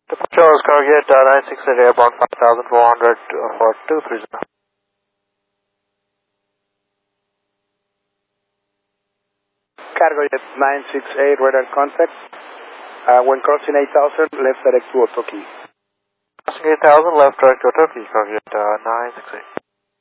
Departure is Cargate 968 airborne 5400 for 230. Cargo jet 968, radar contact. When crossing 8000, left direct to Otoki. Crossing 8000, left direct to Turkey, Cargate 968.